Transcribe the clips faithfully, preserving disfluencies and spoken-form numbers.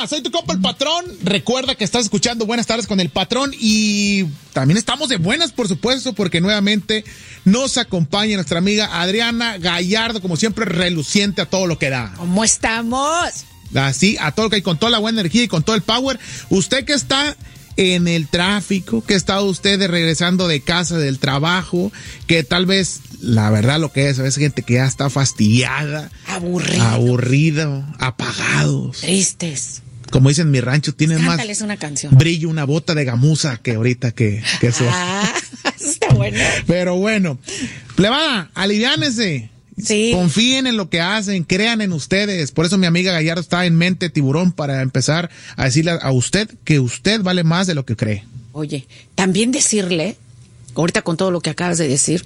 Hola, soy tu compa el Patrón. Recuerda que estás escuchando Buenas Tardes con el Patrón y también estamos de buenas, por supuesto, porque nuevamente nos acompaña nuestra amiga Adriana Gallardo, como siempre, reluciente a todo lo que da. ¿Cómo estamos? Así, a todo lo que hay, con toda la buena energía y con todo el power. Usted que está en el tráfico, que está usted de regresando de casa, del trabajo, que tal vez, la verdad lo que es, a veces gente que ya está fastidiada, aburrido, aburrido, apagados, tristes. Como dicen en mi rancho, tienen más una canción. brillo una bota de gamuza que ahorita que, que eso. Ah, eso está bueno. Pero bueno, plebada, aliviánese. Sí. Confíen en lo que hacen, crean en ustedes. Por eso mi amiga Gallardo está en mente tiburón para empezar a decirle a usted que usted vale más de lo que cree. Oye, también decirle, ahorita con todo lo que acabas de decir,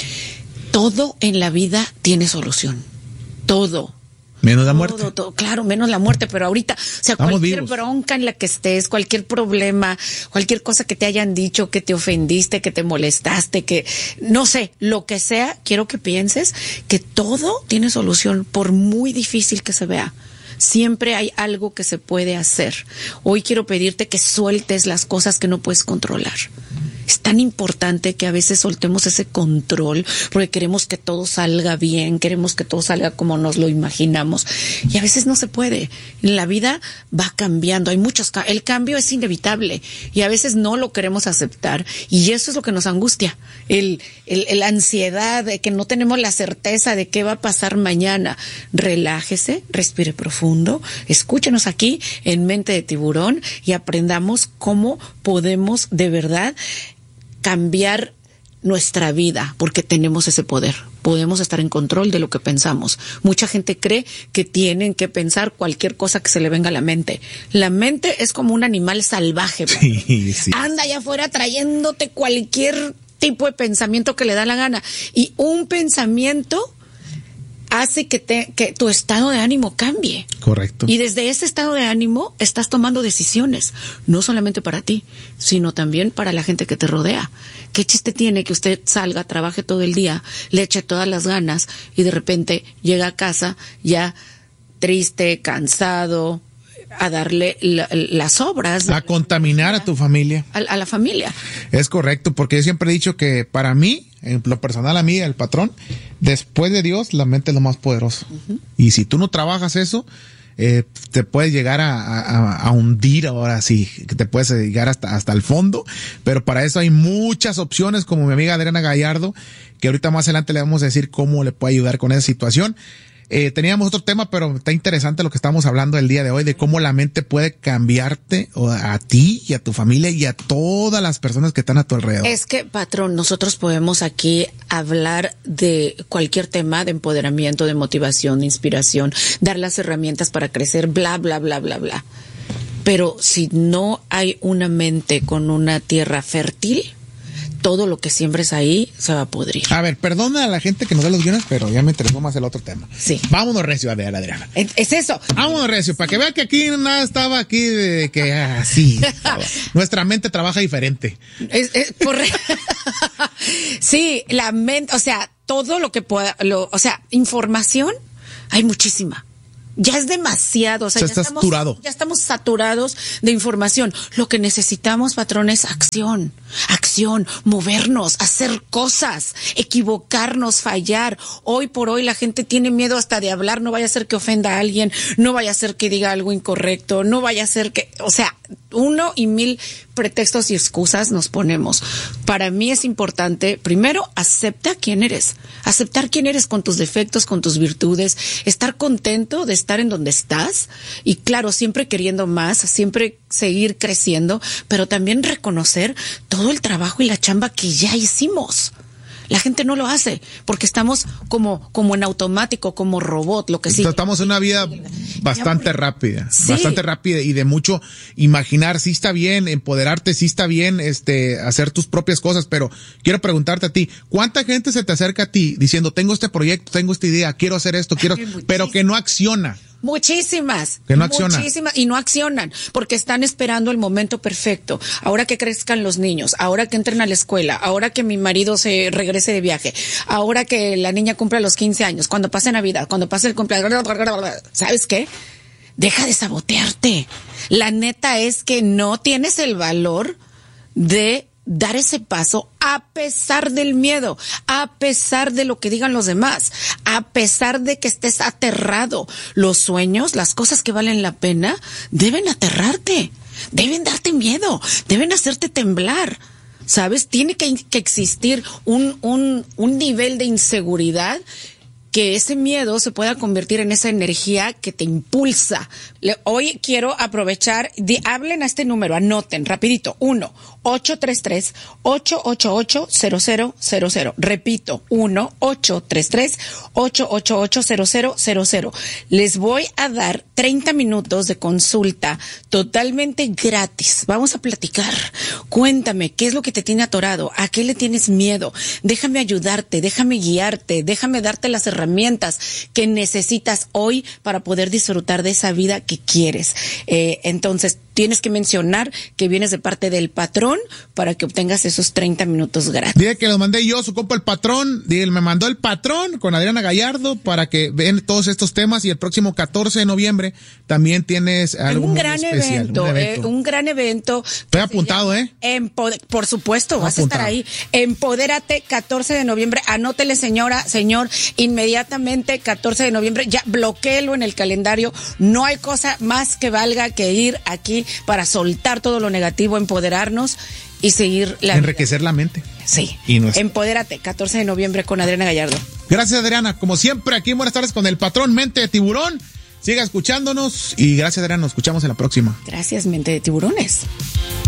todo en la vida tiene solución. Todo. Menos la muerte. Todo, todo, claro, menos la muerte, pero ahorita, o sea, Estamos cualquier vivos. bronca en la que estés, cualquier problema, cualquier cosa que te hayan dicho, que te ofendiste, que te molestaste, que, no sé, lo que sea, quiero que pienses que todo tiene solución, por muy difícil que se vea. Siempre hay algo que se puede hacer. Hoy quiero pedirte que sueltes las cosas que no puedes controlar. Es tan importante que a veces soltemos ese control porque queremos que todo salga bien, queremos que todo salga como nos lo imaginamos y a veces no se puede. La vida va cambiando, hay muchos ca- el cambio es inevitable y a veces no lo queremos aceptar y eso es lo que nos angustia, el, el, el ansiedad de que no tenemos la certeza de qué va a pasar mañana. Relájese, respire profundo, escúchenos aquí en Mente de Tiburón y aprendamos cómo podemos de verdad cambiar nuestra vida, porque tenemos ese poder. Podemos estar en control de lo que pensamos. Mucha gente cree que tienen que pensar cualquier cosa que se le venga a la mente. La mente es como un animal salvaje. Sí, sí. Anda allá afuera trayéndote cualquier tipo de pensamiento que le da la gana. Y un pensamiento hace que, te, que tu estado de ánimo cambie. Correcto. Y desde ese estado de ánimo estás tomando decisiones, no solamente para ti, sino también para la gente que te rodea. ¿Qué chiste tiene que usted salga, trabaje todo el día, le eche todas las ganas y de repente llega a casa ya triste, cansado, a darle la, las obras? A contaminar a tu familia. A, a la familia. Es correcto, porque yo siempre he dicho que para mí, en lo personal a mí, el Patrón, después de Dios, la mente es lo más poderoso. Uh-huh. Y si tú no trabajas eso, eh, te puedes llegar a, a, a hundir ahora sí, que te puedes llegar hasta, hasta el fondo, pero para eso hay muchas opciones, como mi amiga Adriana Gallardo, que ahorita más adelante le vamos a decir cómo le puede ayudar con esa situación. Eh, teníamos otro tema, pero está interesante lo que estamos hablando el día de hoy, de cómo la mente puede cambiarte a ti y a tu familia y a todas las personas que están a tu alrededor. Es que, Patrón, nosotros podemos aquí hablar de cualquier tema de empoderamiento, de motivación, de inspiración, dar las herramientas para crecer, bla, bla, bla, bla, bla. Pero si no hay una mente con una tierra fértil, todo lo que siembres ahí se va a pudrir. A ver, perdona a la gente que nos da los guiones, pero ya me interesó más el otro tema. Sí. Vámonos recio, a ver, Adriana. Es, es eso. Vámonos recio, para que vea que aquí nada estaba aquí de que así. Ah, nuestra mente trabaja diferente. Es, es correcto. Sí, la mente, o sea, todo lo que pueda, lo, o sea, información, hay muchísima. Ya es demasiado, o sea, ya, ya, estás estamos, saturado. ya estamos saturados de información. Lo que necesitamos, Patrón, es acción, acción, movernos, hacer cosas, equivocarnos, fallar. Hoy por hoy la gente tiene miedo hasta de hablar, no vaya a ser que ofenda a alguien, no vaya a ser que diga algo incorrecto, no vaya a ser que, o sea, uno y mil pretextos y excusas nos ponemos. Para mí es importante, primero, acepta quién eres, aceptar quién eres con tus defectos, con tus virtudes, estar contento de estar en donde estás y claro, siempre queriendo más, siempre seguir creciendo, pero también reconocer todo el trabajo y la chamba que ya hicimos. La gente no lo hace porque estamos como, como en automático, como robot, lo que sí. Estamos en una vida bastante rápida, sí. bastante rápida y de mucho imaginar. Sí está bien empoderarte, sí está bien este hacer tus propias cosas, pero quiero preguntarte a ti, ¿cuánta gente se te acerca a ti diciendo, tengo este proyecto, tengo esta idea, quiero hacer esto, quiero, pero que no acciona? Muchísimas, que no acciona. muchísimas, y no accionan, porque están esperando el momento perfecto. Ahora que crezcan los niños, ahora que entren a la escuela, ahora que mi marido se regrese de viaje, ahora que la niña cumpla los quince años, cuando pase Navidad, cuando pase el cumpleaños, ¿sabes qué? deja de sabotearte. La neta es que no tienes el valor de dar ese paso a pesar del miedo, a pesar de lo que digan los demás, a pesar de que estés aterrado. Los sueños, las cosas que valen la pena, deben aterrarte, deben darte miedo, deben hacerte temblar. ¿Sabes? Tiene que, que existir un, un, un nivel de inseguridad, que ese miedo se pueda convertir en esa energía que te impulsa. Le, hoy quiero aprovechar, di, hablen a este número, anoten rapidito, uno ocho tres tres, ocho ocho ocho, cero cero cero cero. Repito, uno ocho tres tres, ocho ocho ocho, cero cero cero cero. Les voy a dar treinta minutos de consulta totalmente gratis. Vamos a platicar. Cuéntame, ¿qué es lo que te tiene atorado? ¿A qué le tienes miedo? Déjame ayudarte, déjame guiarte, déjame darte las herramientas que necesitas hoy para poder disfrutar de esa vida que quieres. Eh, entonces, tienes que mencionar que vienes de parte del patrón para que obtengas esos treinta minutos gratis. Dile que los mandé yo, su compa el patrón. Dile, me mandó el patrón con Adriana Gallardo para que vean todos estos temas. Y el próximo catorce de noviembre también tienes algo un muy gran especial. Evento, un evento, eh, un gran evento. Estoy apuntado, ¿eh? Empoder- por supuesto, Estoy vas apuntado. a estar ahí. Empodérate, catorce de noviembre. Anótele, señora, señor, inmediatamente, catorce de noviembre. Ya bloquéelo en el calendario. No hay cosa más que valga que ir aquí para soltar todo lo negativo, empoderarnos y seguir la enriquecer vida. la mente. Sí. Y nuestra... Empodérate, catorce de noviembre con Adriana Gallardo. Gracias, Adriana. Como siempre, aquí en Buenas Tardes con el patrón Mente de Tiburón. Siga escuchándonos y gracias, Adriana. Nos escuchamos en la próxima. Gracias, Mente de Tiburones.